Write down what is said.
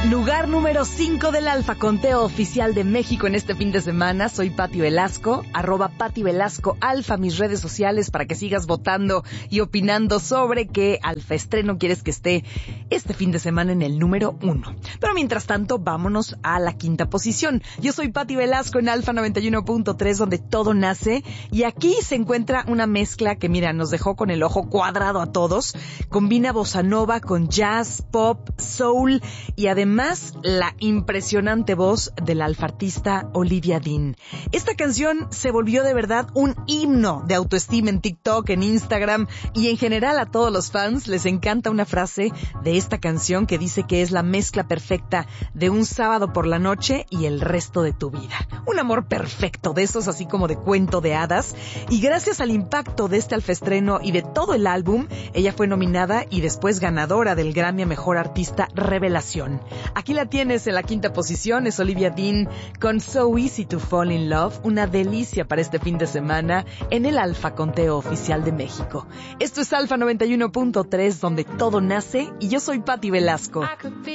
Lugar número 5 del Alfa Conteo Oficial de México en este fin de semana. Soy Pati Velasco, @PatiVelascoAlfa, mis redes sociales para que sigas votando y opinando sobre qué Alfa estreno quieres que esté este fin de semana en el número 1. Pero mientras tanto, vámonos a la quinta posición. Yo soy Pati Velasco en Alfa 91.3, donde todo nace. Y aquí se encuentra una mezcla que, mira, nos dejó con el ojo cuadrado a todos. Combina bossa nova con jazz, pop, soul y además la impresionante voz del alfartista Olivia Dean. Esta canción se volvió de verdad un himno de autoestima en TikTok, en Instagram y en general a todos los fans les encanta una frase de esta canción que dice que es la mezcla perfecta de un sábado por la noche y el resto de tu vida. Un amor perfecto, de esos así como de cuento de hadas, y gracias al impacto de este alfaestreno y de todo el álbum, ella fue nominada y después ganadora del Grammy a Mejor Artista Revelación. Aquí la tienes en la quinta posición, es Olivia Dean con So Easy to Fall in Love, una delicia para este fin de semana en el Alfa Conteo Oficial de México. Esto es Alfa 91.3, donde todo nace, y yo soy Pati Velasco.